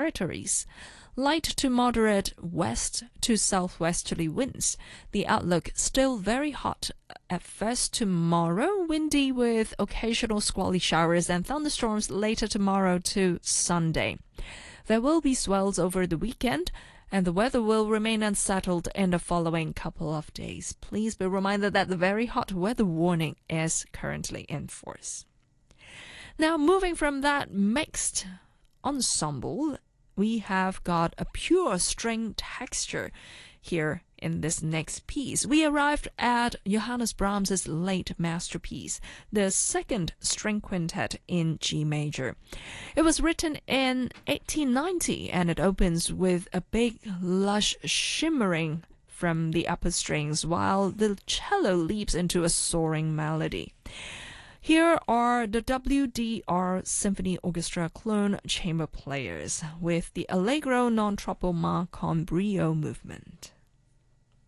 territories. Light to moderate west to southwesterly winds. The outlook still very hot at first tomorrow, windy with occasional squally showers and thunderstorms later tomorrow to Sunday. There will be swells over the weekend, and the weather will remain unsettled in the following couple of days. Please be reminded that the very hot weather warning is currently in force. Now, moving from that mixed ensemble, we have got a pure string texture here in this next piece. We arrived at Johannes Brahms's late masterpiece, the second string quintet in G major. It was written in 1890, and it opens with a big, lush shimmering from the upper strings, while the cello leaps into a soaring melody. Here are the WDR Symphony Orchestra clone chamber players with the Allegro non troppo ma con brio movement.